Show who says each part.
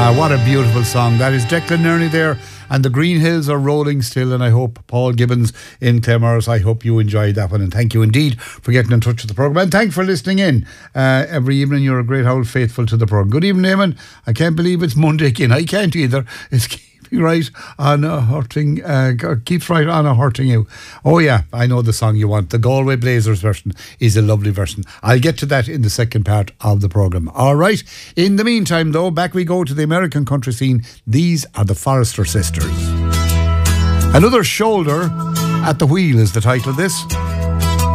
Speaker 1: What a beautiful song. That is Declan Nerney there, and the Green Hills are rolling still, and I hope Paul Gibbons in Claremorris, I hope you enjoyed that one, and thank you indeed for getting in touch with the programme, and thanks for listening in every evening. You're a great owl faithful to the programme. Good evening, Eamon. I can't believe it's Monday again. I can't either. It's right on hurting, keeps right on hurting you. Oh yeah, I know the song you want. The Galway Blazers version is a lovely version. I'll get to that in the second part of the programme. Alright, in the meantime though, back we go to the American country scene. These are the Forrester Sisters. Another shoulder at the wheel is the title of this.